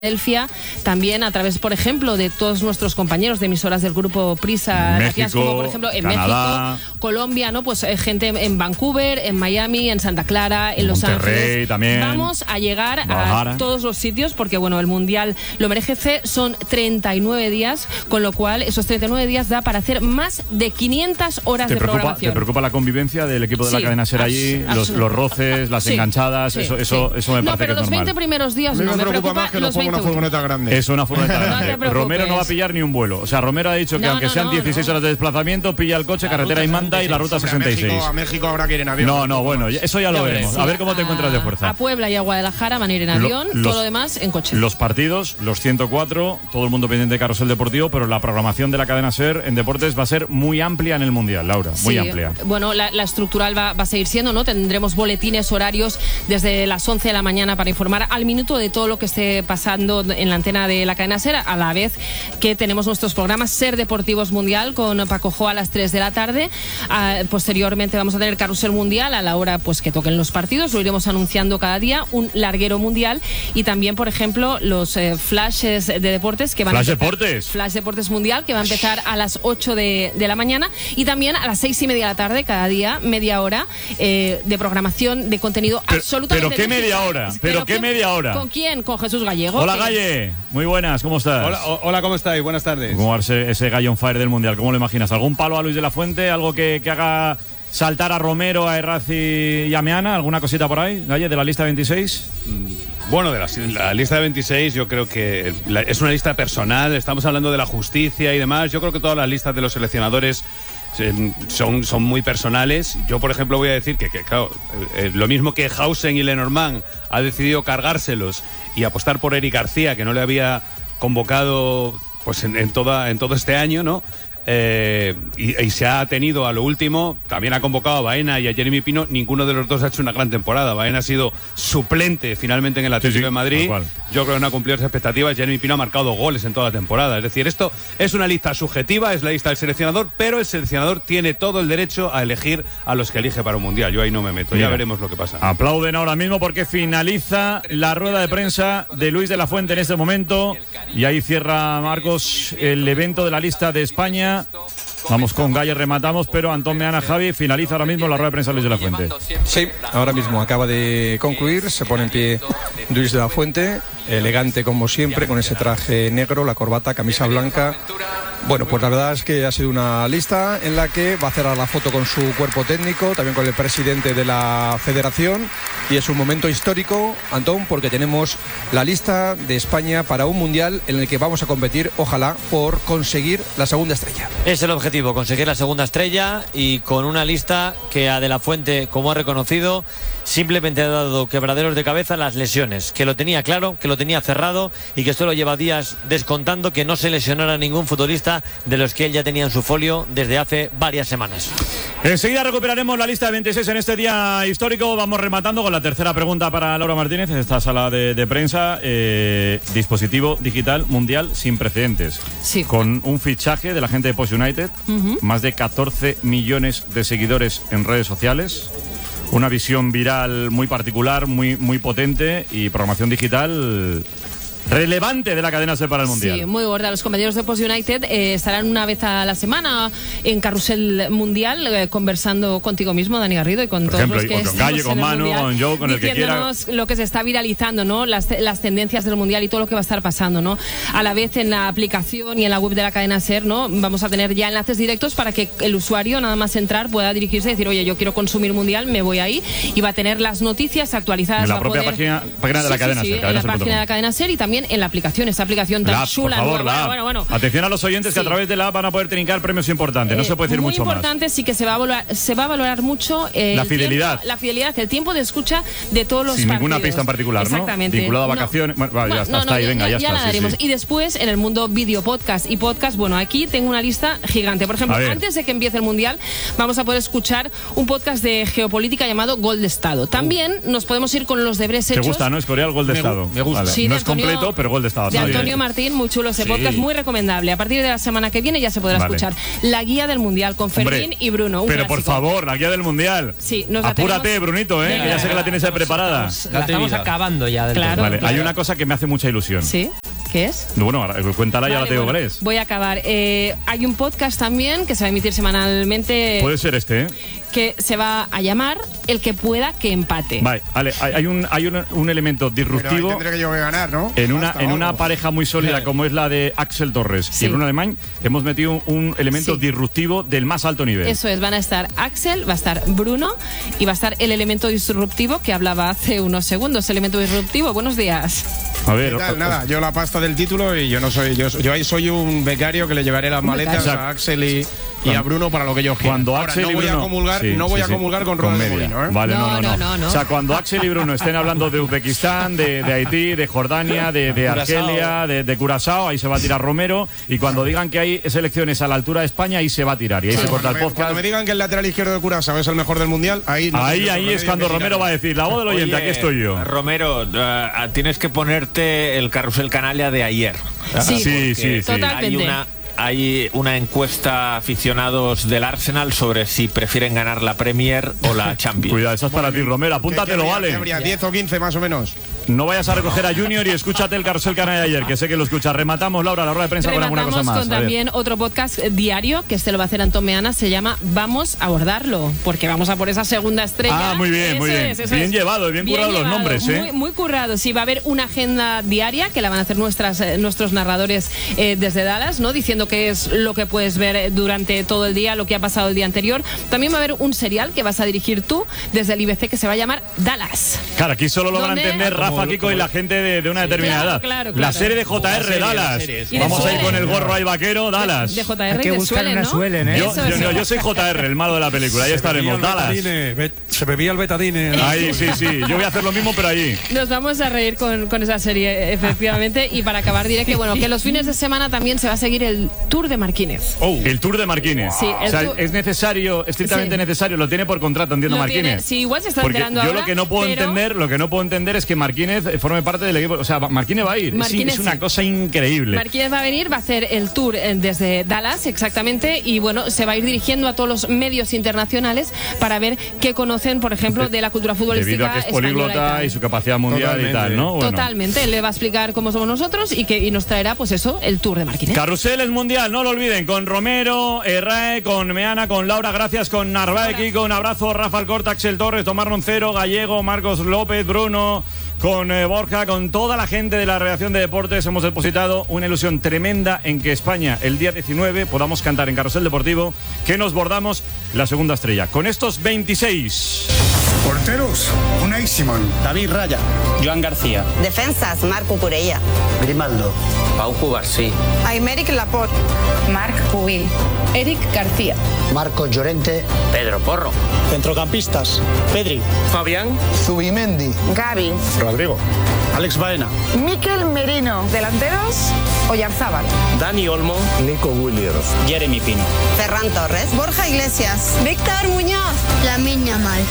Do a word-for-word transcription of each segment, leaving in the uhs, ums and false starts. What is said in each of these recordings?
Filadelfia, también a través, por ejemplo, de todos nuestros compañeros de emisoras del grupo Prisa, México, como por ejemplo en Canadá, México, Colombia, ¿no? Pues eh, gente en Vancouver, en Miami, en Santa Clara, en Los Monterrey Ángeles. También. Vamos a llegar Guadalajara. a todos los sitios porque, bueno, el Mundial lo merece, son treinta y nueve días, con lo cual esos treinta y nueve días da para hacer más de quinientas horas ¿Te de preocupa, programación. ¿Te preocupa la convivencia del equipo de Sí, la cadena SER allí? abs- Los, los roces, las sí, enganchadas, sí, eso, eso, sí. eso me No, parece pero que es los veinte normal. primeros días A mí no me me preocupa preocupa más que los nos ponga una veinte últimos. furgoneta grande. Es una furgoneta No grande. te preocupes. Romero no va a pillar ni un vuelo. O sea, Romero ha dicho que No, aunque no, sean no, dieciséis no. horas de desplazamiento, pilla el coche, carretera y manda y la ruta Hombre, sesenta y A México, seis. a México habrá que ir en avión. No, no, bueno, eso ya lo Ya veremos. veremos. A ver cómo te encuentras de A fuerza. Puebla y a Guadalajara van a ir en Lo- avión, los- todo lo demás en coche. Los partidos, los ciento cuatro, todo el mundo pendiente de Carrusel Deportivo, pero la programación de la cadena SER en deportes va a ser muy amplia en el Mundial, Laura, muy Sí, amplia. Bueno, la, la estructural va, va a seguir siendo, ¿no? Tendremos boletines horarios desde las once de la mañana para informar al minuto de todo lo que esté pasando en la antena de la cadena SER, a la vez que tenemos nuestros programas SER Deportivos Mundial con Paco Jo a las tres de la tarde. Ah, posteriormente vamos a tener Carrusel Mundial a la hora pues que toquen los partidos, lo iremos anunciando cada día, un larguero mundial y también, por ejemplo, los eh, flashes de deportes que van Flash a empezar- Deportes. Flash Deportes Mundial, que va a empezar a las ocho de, de la mañana y también a las seis y media de la tarde, cada día, media hora eh, de programación, de contenido Pero- absolutamente pero ¿qué digital. media hora? ¿Pero qué qué- media hora? ¿Con quién? Con Jesús Gallego. Hola, que- Galle. Muy buenas, ¿cómo estás? Hola, o- hola, ¿cómo estáis? Buenas tardes. ¿Cómo va ese, ese gallo on fire del Mundial? ¿Cómo lo imaginas? ¿Algún palo a Luis de la Fuente? ¿Algo que, que haga saltar a Romero, a Errazi y a Meana? ¿Alguna cosita por ahí, Galle, de la lista veintiséis? Bueno, de la, la lista de veintiséis yo creo que la- es una lista personal, estamos hablando de la justicia y demás. Yo creo que todas las listas de los seleccionadores eh, son, son muy personales. Yo, por ejemplo, voy a decir que, que claro, eh, eh, lo mismo que Hausen y Lenormand ha decidido cargárselos y apostar por Eric García, que no le había convocado pues en, en, toda, en todo este año, ¿no? Eh, y, y se ha tenido a lo último, también ha convocado a Baena y a Jeremy Pino. Ninguno de los dos ha hecho una gran temporada. Baena ha sido suplente finalmente en el Atlético Sí, sí, de Madrid. tal cual. Yo creo que no ha cumplido las expectativas. Jeremy Pino ha marcado dos goles en toda la temporada. Es decir, esto es una lista subjetiva, es la lista del seleccionador, pero el seleccionador tiene todo el derecho a elegir a los que elige para un mundial. Yo ahí no me meto, Mira, ya veremos lo que pasa. Aplauden ahora mismo porque finaliza la rueda de prensa de Luis de la Fuente en este momento y ahí cierra, Marcos, el evento de la lista de España. Vamos con Galle, rematamos, pero Antón Meana, Javi, finaliza ahora mismo la rueda de prensa de Luis de la Fuente. Sí, ahora mismo acaba de concluir, se pone en pie Luis de la Fuente, elegante como siempre, con ese traje negro, la corbata, camisa blanca. Bueno, pues la verdad es que ha sido una lista en la que va a cerrar la foto con su cuerpo técnico, también con el presidente de la federación, y es un momento histórico, Antón, porque tenemos la lista de España para un mundial en el que vamos a competir, ojalá, por conseguir la segunda estrella. Es el objetivo, conseguir la segunda estrella y con una lista que a De la Fuente, como ha reconocido, simplemente ha dado quebraderos de cabeza las lesiones, que lo tenía claro, que lo tenía cerrado y que solo lleva días descontando que no se lesionara ningún futbolista de los que él ya tenía en su folio desde hace varias semanas. Enseguida recuperaremos la lista de veintiséis en este día histórico. Vamos rematando con la tercera pregunta para Laura Martínez en esta sala de, de prensa. Eh, dispositivo digital mundial sin precedentes. Sí. Con un fichaje de la gente de Post United, Ujú. más de catorce millones de seguidores en redes sociales, una visión viral muy particular, muy, muy potente y programación digital relevante de la cadena SER para el Mundial. Sí, muy gorda. Los compañeros de Post United eh, estarán una vez a la semana en Carrusel Mundial eh, conversando contigo mismo, Dani Garrido, y con Por todos ejemplo, los que y con estamos Galle, con en el Manu, Mundial, con Joe, con el que quiera. diciéndonos lo que se está viralizando, ¿no? Las, las tendencias del Mundial y todo lo que va a estar pasando, ¿no? A la vez en la aplicación y en la web de la cadena SER, ¿no? Vamos a tener ya enlaces directos para que el usuario, nada más entrar, pueda dirigirse y decir, oye, yo quiero consumir Mundial, me voy ahí, y va a tener las noticias actualizadas. En la va a propia poder- página, página de la Sí, cadena sí, sí, SER, en cadena la ser punto com. página de la cadena SER y también en la aplicación, esa aplicación tan La app, chula. por favor, nueva. la app. Bueno, bueno, bueno. Atención a los oyentes que a Sí. través de la app van a poder trincar premios importantes. No Eh, se puede decir muy mucho más. importante, sí que se va a valorar, se va a valorar mucho eh, La el fidelidad. tiempo- la fidelidad, el tiempo de escucha de todos los Sin partidos. ninguna pista en particular, ¿no? Exactamente. Vinculado a No. vacaciones. Bueno, vale, ya Bueno, está, no, está no, ahí, venga, ya, ya está. la sí, daremos. sí. Y después, en el mundo video podcast y podcast, bueno, aquí tengo una lista gigante. Por ejemplo, A ver. antes de que empiece el Mundial, vamos a poder escuchar un podcast de geopolítica llamado Gol de Estado. También nos podemos ir con los deberes ¿Te hechos. gusta, no? Escoria el gol de Me gu- Estado. me gusta. Vale. Sí, no de es Antonio- poquito, pero gol de Estado. De Antonio Martín, muy chulo ese Sí. podcast, muy recomendable. A partir de la semana que viene ya se podrá Vale. escuchar la guía del Mundial con Fermín Hombre, y Bruno. Un pero clásico. por favor, la guía del Mundial. Sí, nos la Apúrate, tenemos- Brunito, ¿eh? Venga, que ya sé que la tienes ahí preparada. La estamos acabando ya. Del Claro. todo. Vale, hay una cosa que me hace mucha ilusión. ¿Sí? ¿Qué es? Bueno, ahora, cuéntala y Vale, ahora te digo bueno, cuál es. voy a acabar. Eh, hay un podcast también que se va a emitir semanalmente Puede ser este, ¿eh? que se va a llamar El que pueda que empate. Vale, vale, hay hay un, hay un, un elemento Pero ahí disruptivo tendré que yo que ganar, ¿no? en una, Basta, en una vamos. pareja muy sólida como es la de Axel Torres Sí. y Bruno Alemán. Hemos metido un, un elemento Sí. disruptivo del más alto nivel. Eso es, van a estar Axel, va a estar Bruno y va a estar el elemento disruptivo que hablaba hace unos segundos. Elemento disruptivo, buenos días. A ver, ¿Qué tal? Nada, yo la pasta del título y yo no soy. Yo, yo ahí soy un becario que le llevaré las maletas becario. a Axel y, y a Bruno para lo que yo quiera. Cuando Ahora, Axel no y voy Bruno, a comulgar, sí, no voy sí, a sí, comulgar con rueda de media. molino, ¿eh? Vale, no No, no, no, no, no, no. O sea, cuando Axel y Bruno estén hablando de Uzbekistán, de, de Haití, de Jordania, de, de Curazao. Argelia, de, de Curazao, ahí se va a tirar Romero. Y cuando digan que hay selecciones a la altura de España, ahí se va a tirar. Y ahí se corta Cuando el me, podcast. cuando me digan que el lateral izquierdo de Curazao es el mejor del mundial, ahí no Ahí, tengo ahí remedio es cuando que Romero tirar. va a decir, la voz del oyente, Oye, aquí estoy yo. Romero, eh, tienes que ponerte el carrusel canalia de ayer. Sí. Sí, sí, sí. Totalmente. Hay una, hay una encuesta aficionados del Arsenal sobre si prefieren ganar la Premier o la Champions. Cuidado, esa es para ti, Romero. ¿Qué- qué Apúntatelo, habría- vale. qué habría? ¿diez o quince más o menos? No vayas a recoger a Junior y escúchate el carrusel canal de ayer, que sé que lo escuchas. Rematamos, Laura, la rueda de prensa con alguna cosa Rematamos más. con A ver. también otro podcast eh, diario, que este lo va a hacer Antón Meana, se llama Vamos a abordarlo, porque vamos a por esa segunda estrella. Ah, muy bien, muy Eso bien. es, eso Bien es. llevado, bien currado los llevado, nombres, ¿eh? Muy, muy currado, sí, va a haber una agenda diaria que la van a hacer nuestras, eh, nuestros narradores eh, desde Dallas, ¿no? Diciendo qué es lo que puedes ver eh, durante todo el día, lo que ha pasado el día anterior. También va a haber un serial que vas a dirigir tú desde el I B C que se va a llamar Dallas. Claro, aquí solo lo van a ¿Dónde? entender Como- Rafa, Kiko y la gente de, de una determinada Claro, edad. claro, La claro. serie de J R, serie, la Dallas. serie, sí. Vamos Y de a ir con el Suelen. gorro ahí vaquero, Dallas. De J R Hay y que de buscar Suelen, una ¿no? Suelen, ¿eh? Yo, Eso, yo- eso. yo soy J R, el malo de la película. Ahí estaremos, Dallas. Se bebía el betadine. Ahí, sí, sí. Yo voy a hacer lo mismo, pero allí. Nos vamos a reír con, con esa serie, efectivamente. Y para acabar diré que, bueno, que los fines de semana también se va a seguir el Tour de Marquínez. El Tour de Marquínez. Sí, el o sea, Tour- es necesario, estrictamente Sí. necesario. Lo tiene por contrato, entiendo, Lo Marquínez. tiene- sí, igual se está Porque enterando yo ahora, lo que no puedo pero- entender, lo que no puedo entender es que Marquínez eh, forme parte del equipo. O sea, Marquínez va a ir. Es- Marquínez es una sí. cosa increíble. Marquínez va a venir, va a hacer el tour eh, desde Dallas, exactamente, y bueno, se va a ir dirigiendo a todos los medios internacionales para ver qué conocen, por ejemplo, de la cultura futbolística Debido a que es española y políglota tal. y, su capacidad mundial y Totalmente. tal, ¿no? Bueno. Totalmente, él le va a explicar cómo somos nosotros y que y nos traerá, pues eso, el tour de Marquínez. Carrusel es mundial, no lo olviden, con Romero, Errae, con Meana, con Laura, gracias, con Narváez, Kiko, un abrazo, Rafa Alcorta, Axel Torres, Tomás Roncero, Gallego, Marcos López, Bruno, con eh, Borja, con toda la gente de la redacción de deportes. Hemos depositado una ilusión tremenda en que España, el día diecinueve, podamos cantar en Carrusel Deportivo que nos bordamos la segunda estrella. Con estos veintiséis. Porteros, Unai Simón. David Raya. Joan García. Defensas, Marco Curella. Grimaldo. Pau Cubarsí. Aymeric Laporte. Marc Pubil. Eric García. Marcos Llorente. Pedro Porro. Centrocampistas. Pedri. Fabián. Zubimendi. Gavi. Rodrigo. Alex Baena. Mikel Merino. Delanteros, Oyarzábal. Dani Olmo. Nico Williams. Jeremy Pino. Ferran Torres. Borja Iglesias. Víctor Muñoz. Lamine Yamal.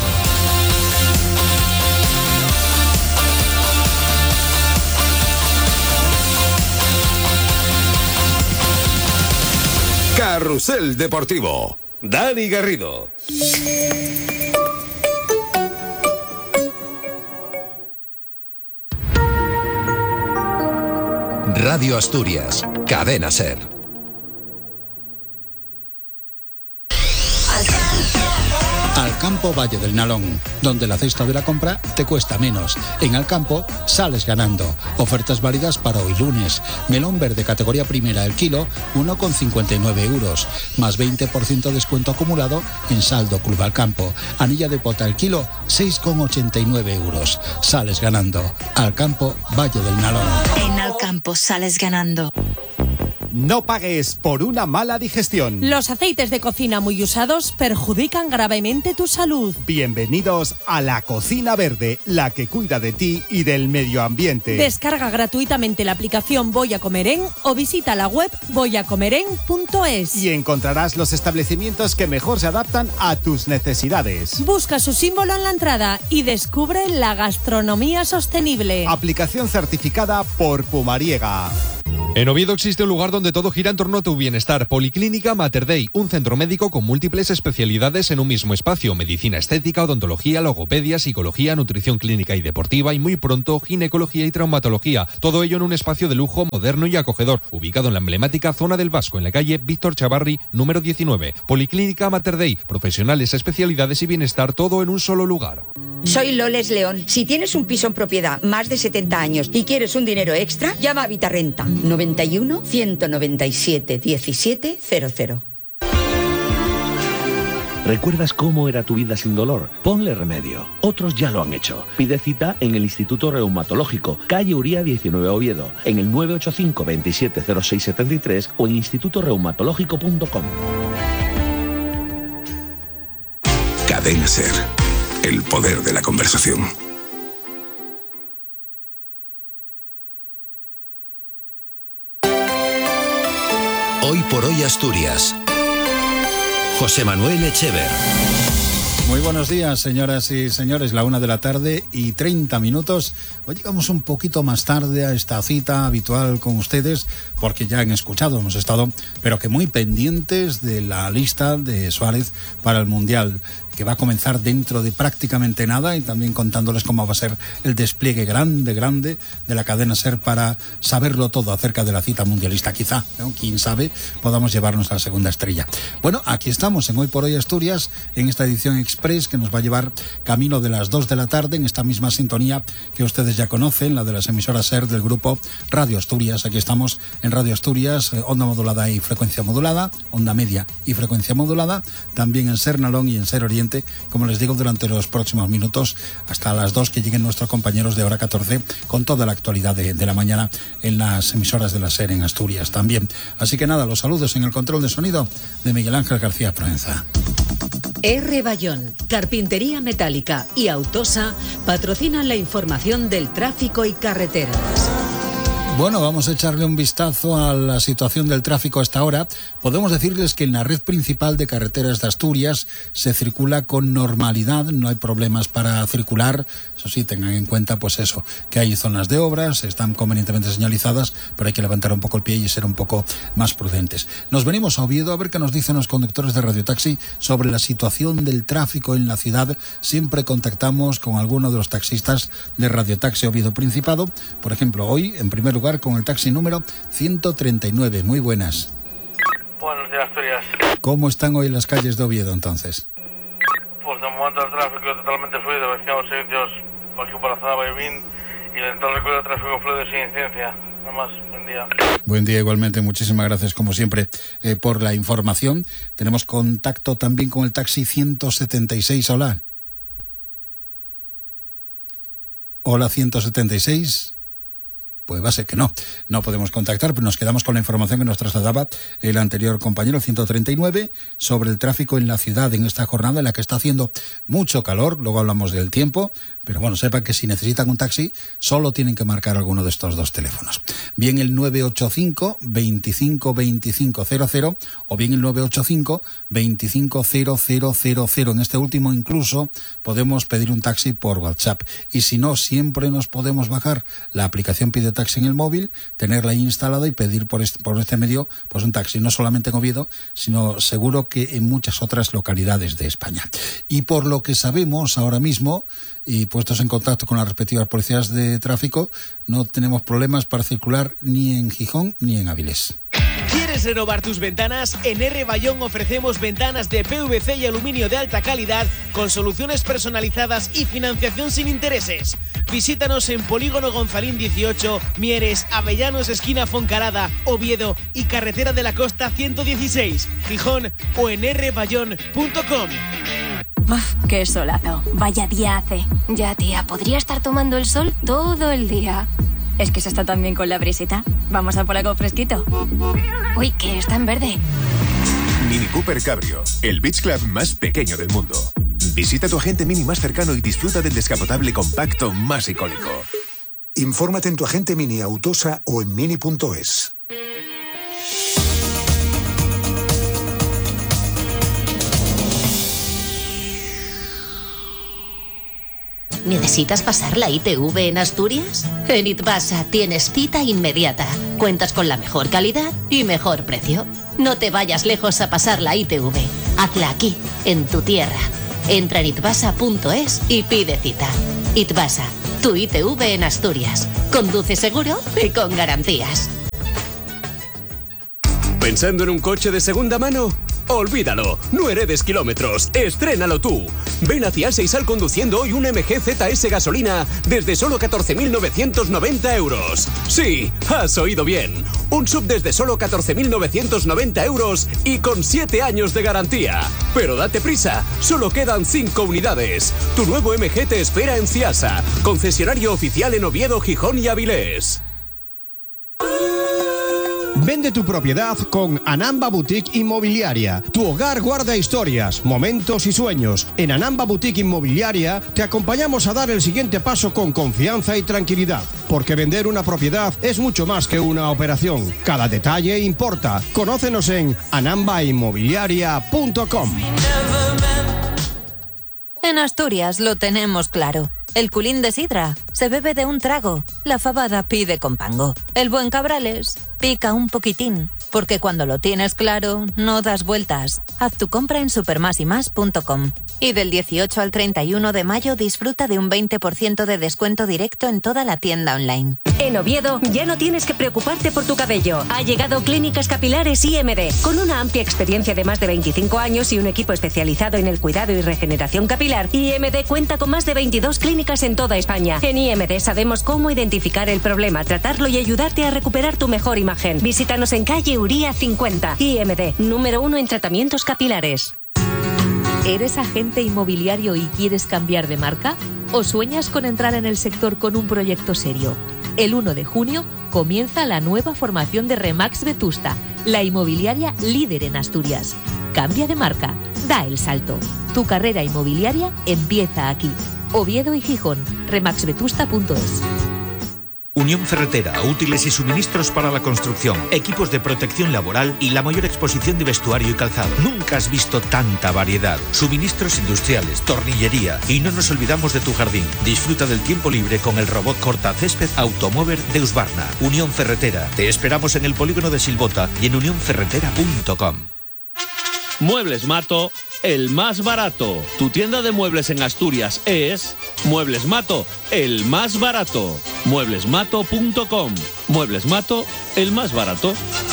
Carrusel Deportivo. Dani Garrido. Radio Asturias, Cadena Ser. Alcampo Valle del Nalón, donde la cesta de la compra te cuesta menos. En Alcampo sales ganando. Ofertas válidas para hoy lunes. Melón verde categoría primera el kilo, uno con cincuenta y nueve euros. Más veinte por ciento descuento acumulado en saldo Club Alcampo. Anilla de pota el kilo, seis con ochenta y nueve euros. Sales ganando. Alcampo Valle del Nalón. En Alcampo sales ganando. No pagues por una mala digestión. Los aceites de cocina muy usados perjudican gravemente tu salud. Bienvenidos a la Cocina Verde, la que cuida de ti y del medio ambiente. Descarga gratuitamente la aplicación Voy a Comer En o visita la web voy a comer en punto es. Y encontrarás los establecimientos que mejor se adaptan a tus necesidades. Busca su símbolo en la entrada y descubre la gastronomía sostenible. Aplicación certificada por Pumariega. En Oviedo existe un lugar donde todo gira en torno a tu bienestar. Policlínica Mater Dei, un centro médico con múltiples especialidades en un mismo espacio. Medicina estética, odontología, logopedia, psicología, nutrición clínica y deportiva y muy pronto ginecología y traumatología. Todo ello en un espacio de lujo moderno y acogedor, ubicado en la emblemática zona del Vasco, en la calle Víctor Chavarri, número diecinueve. Policlínica Mater Dei, profesionales, especialidades y bienestar, todo en un solo lugar. Soy Loles León. Si tienes un piso en propiedad más de setenta años y quieres un dinero extra, llama a Vitarrenta. noventa y uno, ciento noventa y siete, diecisiete, cero cero. ¿Recuerdas cómo era tu vida sin dolor? Ponle remedio. Otros ya lo han hecho. Pide cita en el Instituto Reumatológico, calle Uría diecinueve, Oviedo, en el nueve ocho cinco, veintisiete cero seis setenta y tres o en instituto reumatológico punto com. Cadena Ser. El poder de la conversación. Hoy por hoy Asturias. José Manuel Echever. Muy buenos días, señoras y señores. La una de la tarde y treinta minutos. Hoy llegamos un poquito más tarde a esta cita habitual con ustedes, porque ya han escuchado, hemos estado, pero que muy pendientes de la lista de Suárez para el Mundial, que va a comenzar dentro de prácticamente nada, y también contándoles cómo va a ser el despliegue grande, grande de la cadena SER para saberlo todo acerca de la cita mundialista. Quizá, ¿no? Quién sabe, podamos llevarnos a la segunda estrella. Bueno, aquí estamos en Hoy por Hoy Asturias, en esta edición express que nos va a llevar camino de las dos de la tarde, en esta misma sintonía que ustedes ya conocen, la de las emisoras SER del grupo Radio Asturias. Aquí estamos en Radio Asturias, onda modulada y frecuencia modulada, onda media y frecuencia modulada, también en SER Nalón y en SER Oriente, como les digo, durante los próximos minutos, hasta las dos que lleguen nuestros compañeros de hora catorce, con toda la actualidad de, de la mañana en las emisoras de la SER en Asturias también. Así que nada, los saludos en el control de sonido de Miguel Ángel García Proenza. R. Bayón, Carpintería Metálica y Autosa patrocinan la información del tráfico y carreteras. Bueno, vamos a echarle un vistazo a la situación del tráfico hasta ahora. Podemos decirles que en la red principal de carreteras de Asturias se circula con normalidad, no hay problemas para circular. Eso sí, tengan en cuenta pues eso, que hay zonas de obras, están convenientemente señalizadas, pero hay que levantar un poco el pie y ser un poco más prudentes. Nos venimos a Oviedo a ver qué nos dicen los conductores de Radio Taxi sobre la situación del tráfico en la ciudad. Siempre contactamos con alguno de los taxistas de Radio Taxi Oviedo Principado. Por ejemplo, hoy, en primer lugar, con el taxi número ciento treinta y nueve. Muy buenas. Buenos días, Asturias. ¿Cómo están hoy las calles de Oviedo, entonces? Pues de momento el tráfico es totalmente fluido. Decíamos servicios aquí por la zona de Baibín y dentro del recorrido de tráfico fluido sin incidencia. Nada más, buen día. Buen día igualmente, muchísimas gracias como siempre eh, por la información. Tenemos contacto también con el taxi ciento setenta y seis. Hola. Hola, ciento setenta y seis. Pues va a ser que no, no podemos contactar, pero nos quedamos con la información que nos trasladaba el anterior compañero, ciento treinta y nueve, sobre el tráfico en la ciudad en esta jornada en la que está haciendo mucho calor. Luego hablamos del tiempo, pero bueno, sepan que si necesitan un taxi, solo tienen que marcar alguno de estos dos teléfonos. Bien el nueve ocho cinco, veinticinco, veinticinco, cero cero o bien el nueve ocho cinco, veinticinco, cero cero cero cero. En este último incluso podemos pedir un taxi por WhatsApp. Y si no, siempre nos podemos bajar la aplicación Pide Taxi en el móvil, tenerla instalada y pedir por este, por este medio pues un taxi, no solamente en Oviedo, sino seguro que en muchas otras localidades de España. Y por lo que sabemos ahora mismo, y puestos en contacto con las respectivas policías de tráfico, no tenemos problemas para circular ni en Gijón ni en Avilés. ¿Quieres renovar tus ventanas? En R. Bayón ofrecemos ventanas de P V C y aluminio de alta calidad con soluciones personalizadas y financiación sin intereses. Visítanos en Polígono Gonzalín dieciocho, Mieres, Avellanos, esquina Foncarada, Oviedo y Carretera de la Costa ciento dieciséis, Gijón o en r bayón punto com. Uf, qué solazo. Vaya día hace. Ya, tía, podría estar tomando el sol todo el día. Es que se está tan bien con la brisita. Vamos a por algo fresquito. Uy, que está en verde. Mini Cooper Cabrio, el beach club más pequeño del mundo. Visita tu agente Mini más cercano y disfruta del descapotable compacto más icónico. Infórmate en tu agente Mini Autosa o en mini punto es. ¿Necesitas pasar la I T V en Asturias? En Itbasa tienes cita inmediata. Cuentas con la mejor calidad y mejor precio. No te vayas lejos a pasar la I T V. Hazla aquí, en tu tierra. Entra en itbasa punto es y pide cita. Itbasa, tu I T V en Asturias. Conduce seguro y con garantías. ¿Pensando en un coche de segunda mano? Olvídalo, no heredes kilómetros, estrénalo tú. Ven hacia Seisal conduciendo hoy un M G Z S gasolina desde solo catorce mil novecientos noventa euros. Sí, has oído bien. Un sub desde solo catorce mil novecientos noventa euros y con siete años de garantía. Pero date prisa, solo quedan cinco unidades. Tu nuevo M G te espera en Ciasa, concesionario oficial en Oviedo, Gijón y Avilés. Vende tu propiedad con Anamba Boutique Inmobiliaria. Tu hogar guarda historias, momentos y sueños. En Anamba Boutique Inmobiliaria te acompañamos a dar el siguiente paso con confianza y tranquilidad. Porque vender una propiedad es mucho más que una operación. Cada detalle importa. Conócenos en anamba inmobiliaria punto com. En Asturias lo tenemos claro. El culín de sidra se bebe de un trago. La fabada pide con pango. El buen cabrales pica un poquitín. Porque cuando lo tienes claro, no das vueltas. Haz tu compra en supermasymas punto com. Y del dieciocho al treinta y uno de mayo disfruta de un veinte por ciento de descuento directo en toda la tienda online. En Oviedo ya no tienes que preocuparte por tu cabello. Ha llegado Clínicas Capilares I M D. Con una amplia experiencia de más de veinticinco años y un equipo especializado en el cuidado y regeneración capilar, I M D cuenta con más de veintidós clínicas en toda España. En I M D sabemos cómo identificar el problema, tratarlo y ayudarte a recuperar tu mejor imagen. Visítanos en calle Uría cincuenta. I M D, número uno en tratamientos capilares. ¿Eres agente inmobiliario y quieres cambiar de marca? ¿O sueñas con entrar en el sector con un proyecto serio? El uno de junio comienza la nueva formación de Remax Vetusta, la inmobiliaria líder en Asturias. Cambia de marca, da el salto. Tu carrera inmobiliaria empieza aquí. Oviedo y Gijón, remax vetusta punto es. Unión Ferretera, útiles y suministros para la construcción, equipos de protección laboral y la mayor exposición de vestuario y calzado. Nunca has visto tanta variedad. Suministros industriales, tornillería y no nos olvidamos de tu jardín. Disfruta del tiempo libre con el robot cortacésped Automover de Husqvarna. Unión Ferretera. Te esperamos en el polígono de Silbota y en unión ferretera punto com. Muebles Mato, el más barato. Tu tienda de muebles en Asturias es Muebles Mato, el más barato. muebles mato punto com. Muebles Mato, el más barato.